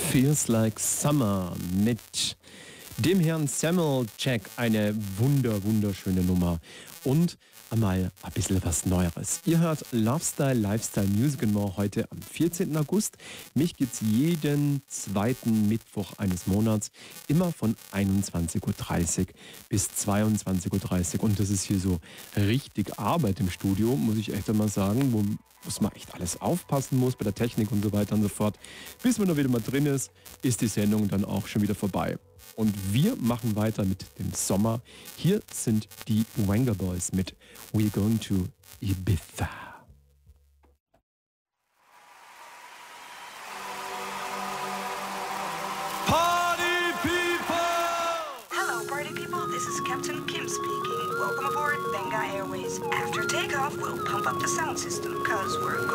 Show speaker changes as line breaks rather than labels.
Feels Like Summer mit dem Herrn Samuel Jack. Eine wunderschöne Nummer. Und einmal ein bisschen was Neueres. Ihr hört Lifestyle Music and More heute am 14. August. Mich gibt's jeden zweiten Mittwoch eines Monats immer von 21.30 Uhr bis 22.30 Uhr. Und das ist hier so richtig Arbeit im Studio, muss ich echt einmal sagen, wo man echt alles aufpassen muss bei der Technik und so weiter und so fort. Bis man da wieder mal drin ist die Sendung dann auch schon wieder vorbei. Und wir machen weiter mit dem Sommer. Hier sind die Wenger Boys mit We're Going to Ibiza.
Party people!
Hello, party people. This is Captain Kim speaking. Welcome aboard Benga Airways. After takeoff, we'll pump up the sound system, cause we're going